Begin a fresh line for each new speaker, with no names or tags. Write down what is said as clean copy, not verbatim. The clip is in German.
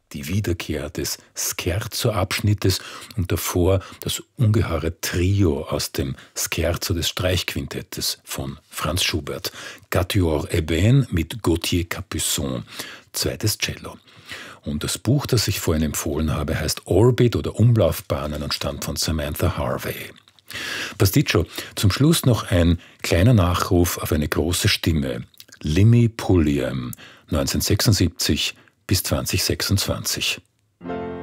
die Wiederkehr des Scherzo-Abschnittes und davor das ungeheure Trio aus dem Scherzo des Streichquintettes von Franz Schubert. Quatuor Ébène mit Gauthier Capuçon, zweites Cello. Und das Buch, das ich vorhin empfohlen habe, heißt Orbit oder Umlaufbahnen und stammt von Samantha Harvey. Pasticcio, zum Schluss noch ein kleiner Nachruf auf eine große Stimme. Limi Pulliam, 1976 bis 2026.